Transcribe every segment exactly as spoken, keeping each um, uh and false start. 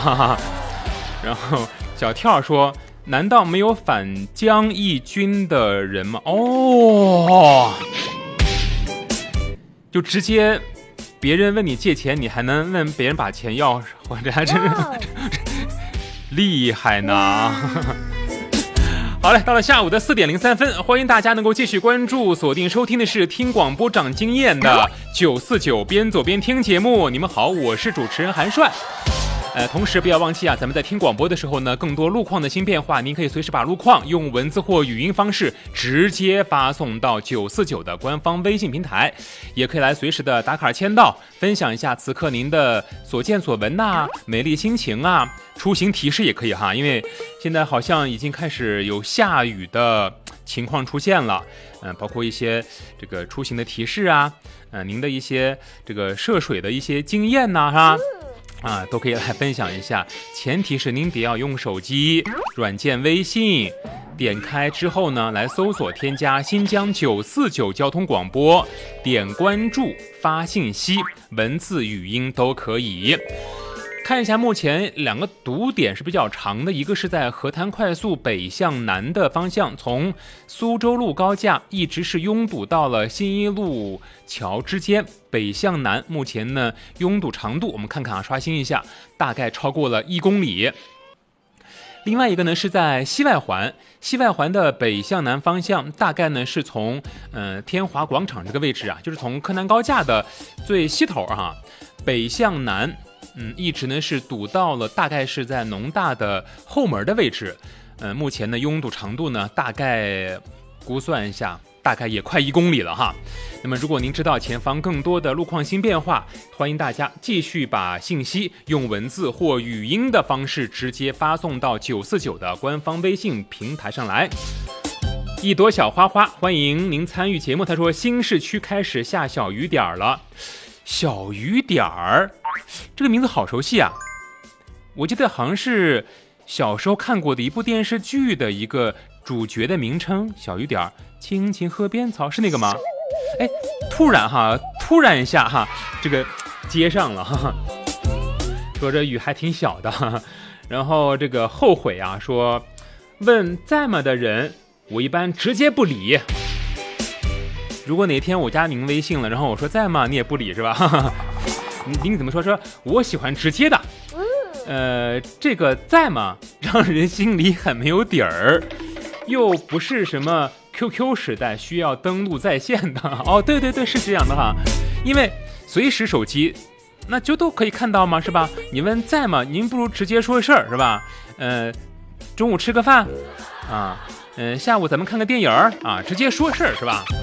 哈哈。然后小跳说，难道没有反江义军的人吗？哦，就直接别人问你借钱，你还能问别人把钱要，我这还真是厉害呢。好嘞，到了下午的四点零三分，欢迎大家能够继续关注、锁定收听的是听广播长经验的九四九边走边听节目。你们好，我是主持人韩帅。呃，同时不要忘记啊，咱们在听广播的时候呢，更多路况的新变化，您可以随时把路况用文字或语音方式直接发送到九四九的官方微信平台，也可以来随时的打卡签到，分享一下此刻您的所见所闻呐、啊、美丽心情啊，出行提示也可以哈，因为现在好像已经开始有下雨的情况出现了，嗯、呃，包括一些这个出行的提示啊，呃，您的一些这个涉水的一些经验呐，哈。啊，都可以来分享一下，前提是您得要用手机软件微信，点开之后呢，来搜索添加新疆九四九交通广播，点关注发信息，文字语音都可以。看一下目前两个堵点是比较长的，一个是在河滩快速北向南的方向，从苏州路高架一直是拥堵到了新一路桥之间，北向南目前呢拥堵长度我们看看啊，刷新一下，大概超过了一公里。另外一个呢是在西外环，西外环的北向南方向，大概呢是从呃天华广场这个位置啊，就是从柯南高架的最西头啊，北向南。嗯，一直呢是堵到了大概是在农大的后门的位置，呃，目前呢拥堵长度呢大概估算一下，大概也快一公里了哈。那么如果您知道前方更多的路况新变化，欢迎大家继续把信息用文字或语音的方式直接发送到九四九的官方微信平台上来。一朵小花花，欢迎您参与节目。他说新市区开始下小雨点了，小雨点儿。这个名字好熟悉啊，我记得好像是小时候看过的一部电视剧的一个主角的名称，小雨点儿，青青河边草，是那个吗？哎，突然哈，突然一下哈，这个接上了哈，说这雨还挺小的哈，然后这个后悔啊，说问在吗的人，我一般直接不理。如果哪天我加您微信了，然后我说在吗，你也不理是吧？您怎么说？说我喜欢直接的，呃，这个在吗，让人心里很没有底儿，又不是什么 Q Q 时代需要登录在线的哦。对对对，是这样的哈，因为随时手机那就都可以看到嘛，是吧？你问在吗，您不如直接说事儿是吧？呃，中午吃个饭啊，嗯、呃，下午咱们看个电影啊，直接说事儿是吧？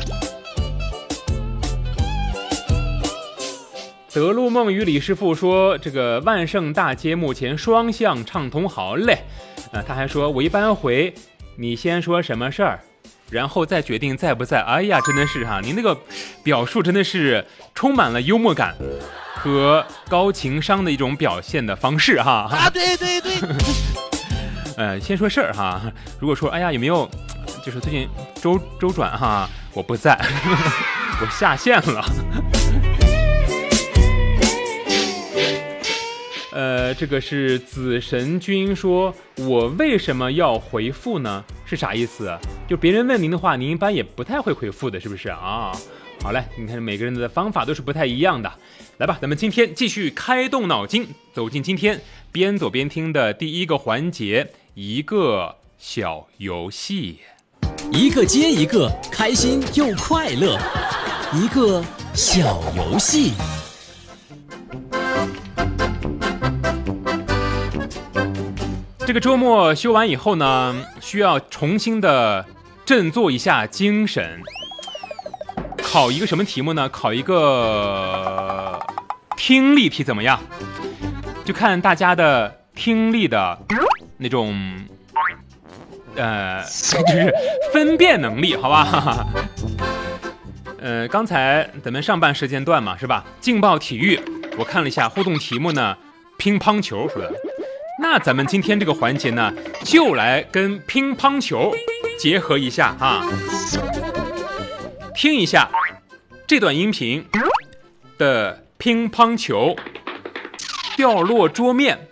德路梦与李师傅说，这个万盛大街目前双向畅通，好嘞。呃，他还说，我一般回你先说什么事儿，然后再决定在不在。哎呀，真的是哈，您那个表述真的是充满了幽默感和高情商的一种表现的方式哈。 啊，对对对。 呃，先说事儿哈。如果说，哎呀，有没有就是最近周周转哈，我不在，我下线了。呃，这个是子神君说，我为什么要回复呢？是啥意思？就别人问您的话，您一般也不太会回复的，是不是啊？好嘞，你看每个人的方法都是不太一样的。来吧，咱们今天继续开动脑筋，走进今天边走边听的第一个环节，一个小游戏， 一个接一个，开心又快乐，一个小游戏。 这个周末休完以后呢，需要重新的振作一下精神，考一个什么题目呢？考一个听力题怎么样？就看大家的听力的那种呃，就是分辨能力，好吧？呃，刚才咱们上半时间段嘛，是吧？劲爆体育，我看了一下互动题目呢，乒乓球说的。那咱们今天这个环节呢，就来跟乒乓球结合一下啊，听一下这段音频的乒乓球掉落桌面